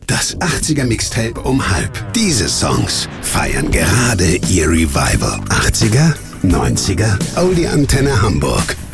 Das 80er Mixtape um halb. Diese Songs feiern gerade ihr Revival. 80er, 90er, Oldie Antenne Hamburg.